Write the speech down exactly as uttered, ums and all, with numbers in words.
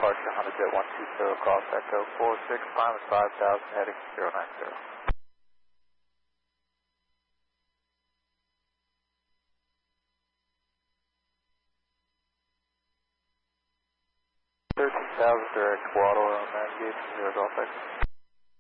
departure Honda Jet one two zero, cross Echo four six, climb at five thousand, heading zero nine zero. thirteen thousand, direct waddle, navigation zero Golf Echo.